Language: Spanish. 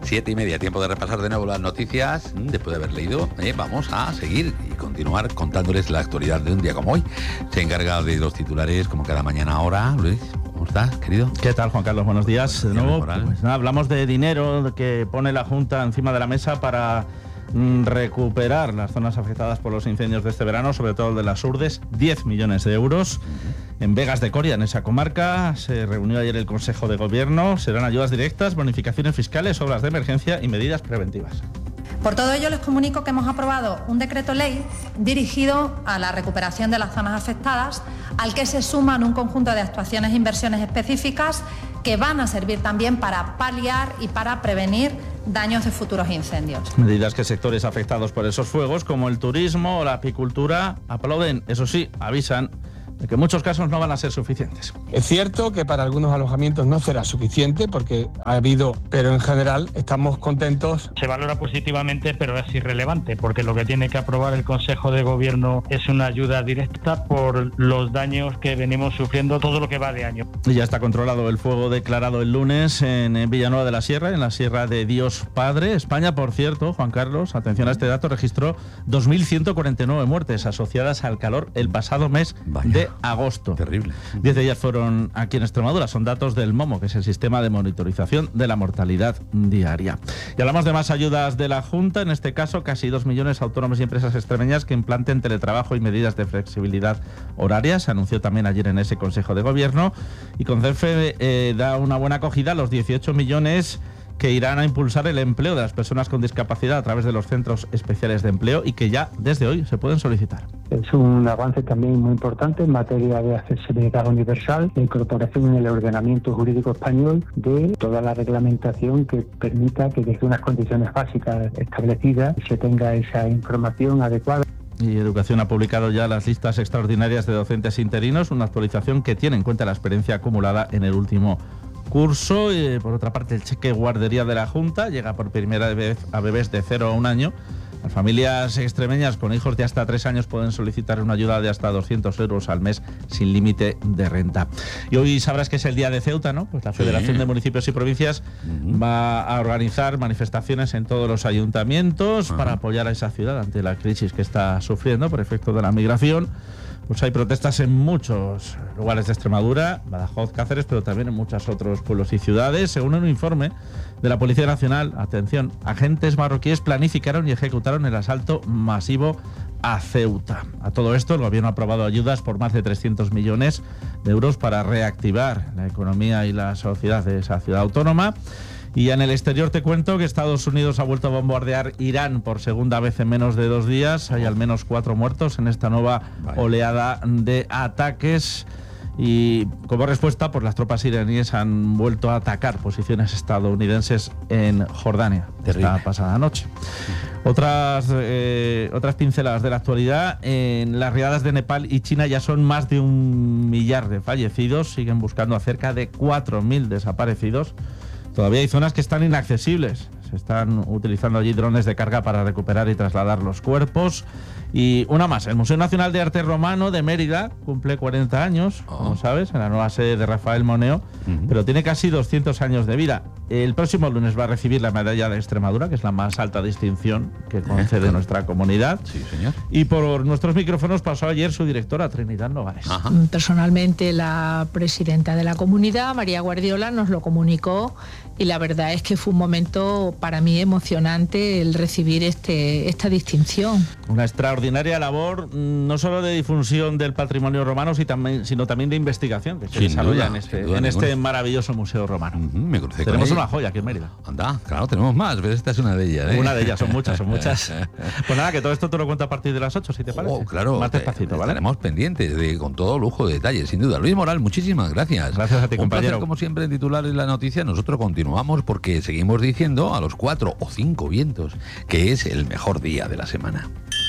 7:30, tiempo de repasar de nuevo las noticias. Después de haber leído, vamos a seguir y continuar contándoles la actualidad de un día como hoy. Se encarga de los titulares como cada mañana ahora. Luis, ¿cómo estás, querido? ¿Qué tal, Juan Carlos? Buenos días. De nuevo, pues nada, hablamos de dinero que pone la Junta encima de la mesa para recuperar las zonas afectadas por los incendios de este verano, sobre todo el de las Urdes, 10 millones de euros. En Vegas de Coria, en esa comarca, se reunió ayer el Consejo de Gobierno. Serán ayudas directas, bonificaciones fiscales, obras de emergencia y medidas preventivas. Por todo ello, les comunico que hemos aprobado un decreto ley dirigido a la recuperación de las zonas afectadas, al que se suman un conjunto de actuaciones e inversiones específicas que van a servir también para paliar y para prevenir daños de futuros incendios. Medidas que sectores afectados por esos fuegos, como el turismo o la apicultura, aplauden. Eso sí, avisan de que en muchos casos no van a ser suficientes. Es cierto que para algunos alojamientos no será suficiente porque ha habido, pero en general estamos contentos. Se valora positivamente, pero es irrelevante porque lo que tiene que aprobar el Consejo de Gobierno es una ayuda directa por los daños que venimos sufriendo todo lo que va de año. Y ya está controlado el fuego declarado el lunes en Villanueva de la Sierra, en la Sierra de Dios Padre. España, por cierto, Juan Carlos, atención a este dato, registró 2.149 muertes asociadas al calor el pasado mes de agosto. Terrible. 10 de ellas fueron aquí en Extremadura. Son datos del MOMO, que es el sistema de monitorización de la mortalidad diaria. Y hablamos de más ayudas de la Junta. En este caso, casi 2 millones a autónomos y empresas extremeñas que implanten teletrabajo y medidas de flexibilidad horaria. Se anunció también ayer en ese Consejo de Gobierno. Y Concenfe da una buena acogida a los 18 millones que irán a impulsar el empleo de las personas con discapacidad a través de los centros especiales de empleo y que ya desde hoy se pueden solicitar. Es un avance también muy importante en materia de accesibilidad universal, de incorporación en el ordenamiento jurídico español de toda la reglamentación que permita que desde unas condiciones básicas establecidas se tenga esa información adecuada. Y Educación ha publicado ya las listas extraordinarias de docentes interinos, una actualización que tiene en cuenta la experiencia acumulada en el último curso. Y por otra parte, el cheque guardería de la Junta llega por primera vez a bebés de 0 a 1 año. Las familias extremeñas con hijos de hasta 3 años pueden solicitar una ayuda de hasta 200 euros al mes sin límite de renta. Y hoy sabrás que es el día de Ceuta, ¿no? Pues la Federación de Municipios y Provincias va a organizar manifestaciones en todos los ayuntamientos para apoyar a esa ciudad ante la crisis que está sufriendo por efecto de la migración. Pues hay protestas en muchos lugares de Extremadura, Badajoz, Cáceres, pero también en muchos otros pueblos y ciudades. Según un informe de la Policía Nacional, atención, agentes marroquíes planificaron y ejecutaron el asalto masivo a Ceuta. A todo esto, el Gobierno ha aprobado ayudas por más de 300 millones de euros para reactivar la economía y la sociedad de esa ciudad autónoma. Y en el exterior te cuento que Estados Unidos ha vuelto a bombardear Irán por segunda vez en menos de 2 días. Hay al menos 4 muertos en esta nueva oleada de ataques. Y como respuesta, pues las tropas iraníes han vuelto a atacar posiciones estadounidenses en Jordania esta pasada noche. Otras pinceladas de la actualidad. En las riadas de Nepal y China ya son más de 1 millar de fallecidos. Siguen buscando a cerca de 4.000 desaparecidos. Todavía hay zonas que están inaccesibles. Se están utilizando allí drones de carga para recuperar y trasladar los cuerpos. Y una más, el Museo Nacional de Arte Romano de Mérida cumple 40 años, como sabes, en la nueva sede de Rafael Moneo, pero tiene casi 200 años de vida. El próximo lunes va a recibir la medalla de Extremadura, que es la más alta distinción que concede nuestra comunidad. Sí, señor. Y por nuestros micrófonos pasó ayer su directora, Trinidad Nogares. Personalmente, la presidenta de la comunidad, María Guardiola, nos lo comunicó y la verdad es que fue un momento para mí emocionante el recibir esta distinción. Una extraordinaria labor, no solo de difusión del patrimonio romano, sino también de investigación que se desarrolla en este maravilloso museo romano. Me crucé Tenemos con una joya aquí en Mérida. Anda, claro, tenemos más, pero esta es una de ellas. Una de ellas, son muchas. Pues nada, que todo esto te lo cuento a partir de las 8, si te parece. Claro. Más despacito, ¿vale? Estaremos pendientes con todo lujo de detalles, sin duda. Luis Moral, muchísimas gracias. Gracias a ti, Un compañero. placer, como siempre, en titulares la noticia. Nosotros continuamos porque seguimos diciendo a los 4 o 5 vientos que es el mejor día de la semana.